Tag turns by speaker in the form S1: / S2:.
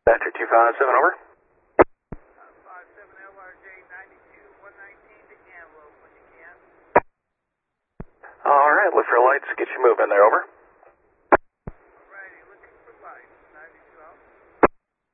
S1: Dispatcher 257, over.
S2: 57 LRJ 92 119 to Antelope when you can.
S1: Alright, look for lights, get you moving there, over.